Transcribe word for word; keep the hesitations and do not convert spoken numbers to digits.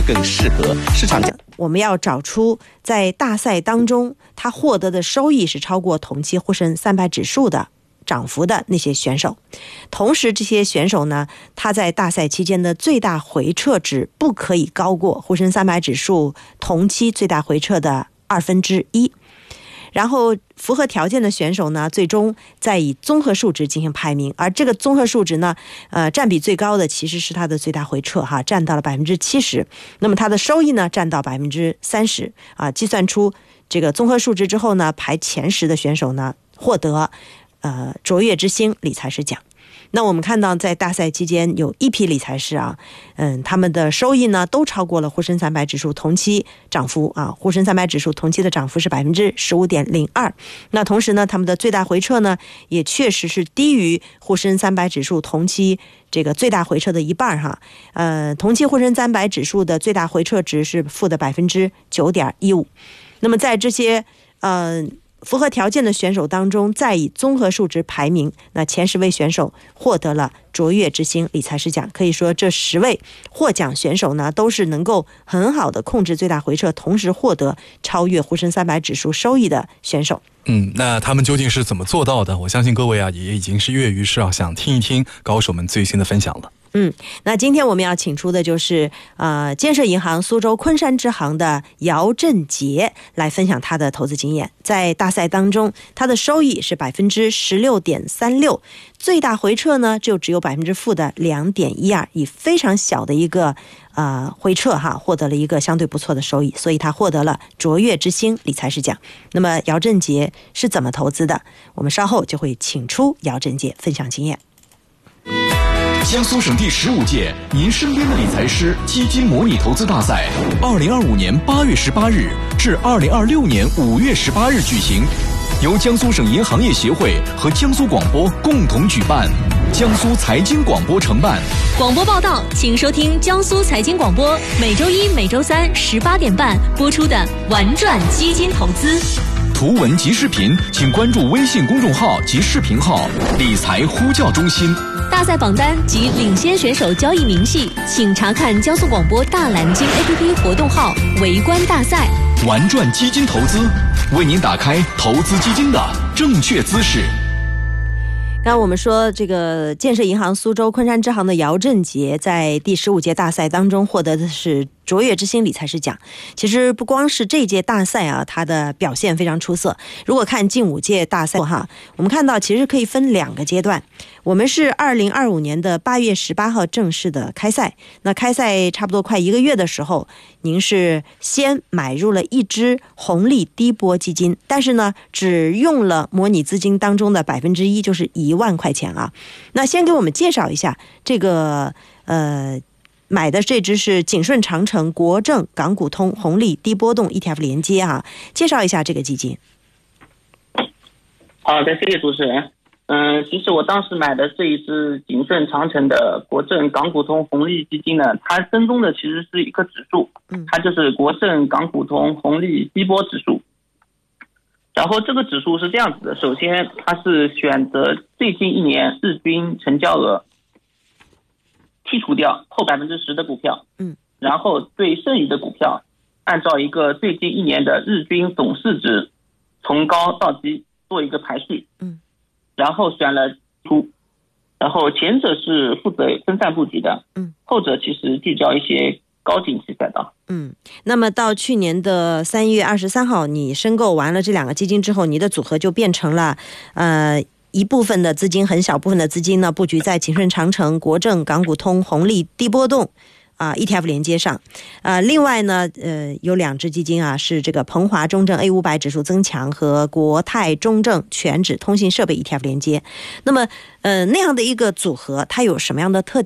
更适合市场。 我们要找出在大赛当中他获得的收益是超过同期沪深三百指数的涨幅的那些选手，同时这些选手呢，他在大赛期间的最大回撤值不可以高过沪深三百指数同期最大回撤的二分之一。然后符合条件的选手呢，最终再以综合数值进行排名，而这个综合数值呢，呃，占比最高的其实是它的最大回撤哈，占到了百分之七十。那么它的收益呢，占到百分之三十啊。计算出这个综合数值之后呢，排前十的选手呢，获得呃卓越之星理财师奖。那我们看到在大赛期间有一批理财师啊，嗯，他们的收益呢都超过了沪深三百指数同期涨幅啊，沪深三百指数同期的涨幅是百分之十五点零二。那同时呢，他们的最大回撤呢也确实是低于沪深三百指数同期这个最大回撤的一半哈。呃，同期沪深三百指数的最大回撤值是负的百分之九点一五。那么在这些呃。符合条件的选手当中，再以综合数值排名，那前十位选手获得了卓越之星理财师奖。可以说这十位获奖选手呢，都是能够很好的控制最大回撤，同时获得超越沪深三百指数收益的选手。 嗯，那他们究竟是怎么做到的？我相信各位啊，也已经是跃跃欲试啊，想听一听高手们最新的分享了。 嗯，那今天我们要请出的就是呃建设银行苏州昆山支行的姚振杰来分享他的投资经验。在大赛当中，他的收益是百分之十六点三六，最大回撤呢就只有百分之负的两点一二，以非常小的一个呃回撤哈，获得了一个相对不错的收益，所以他获得了卓越之星理财师奖。那么姚振杰是怎么投资的？我们稍后就会请出姚振杰分享经验。 江苏省第十五届您身边的理财师基金模拟投资大赛，二零二五年八月十八日至二零二六年五月十八日举行，由江苏省银行业协会和江苏广播共同举办，江苏财经广播承办。 广播报道，请收听江苏财经广播每周一、每周三十八点半播出的《玩转基金投资》。 图文及视频，请关注微信公众号及视频号“理财呼叫中心”。 大赛榜单及领先选手交易明细，请查看江苏广播大蓝鲸 A P P 活动号“围观大赛”。 玩转基金投资，为您打开投资基金的正确姿势。 刚刚我们说，这个建设银行苏州昆山支行的姚振杰在第十五届大赛当中获得的是卓越之星理财师奖。其实不光是这届大赛啊，他的表现非常出色。如果看近五届大赛哈，我们看到其实可以分两个阶段。我们是二零二五年的八月十八号正式的开赛，那开赛差不多快一个月的时候，您是先买入了一支红利低波基金，但是呢，只用了模拟资金当中的百分之一，就是一万块钱啊。那先给我们介绍一下这个呃。买的这支是景顺长城国证港股通红利低波动 E T F 连接啊，介绍一下这个基金。 好的，谢谢主持人。嗯，其实我当时买的这一支景顺长城的国证港股通红利基金呢，它跟踪的其实是一个指数，它就是国证港股通红利低波指数。然后这个指数是这样子的，首先它是选择最近一年日均成交额，剔除掉后百分之十的股票，嗯，然后对剩余的股票，按照一个最近一年的日均总市值，从高到低做一个排序，嗯，然后选了出，然后前者是负责分散布局的，嗯，后者其实聚焦一些高景气赛道， 嗯，那么到去年的三月二十三号，你申购完了这两个基金之后，你的组合就变成了，呃。一部分的资金，很小部分的资金呢，布局在景顺长城国证港股通红利低波动啊 E T F 连接上。呃，另外呢，呃，有两只基金啊，是这个鹏华中证 A 五百 指数增强和国泰中证全指通信设备 E T F 连接。那么，呃，那样的一个组合，它有什么样的特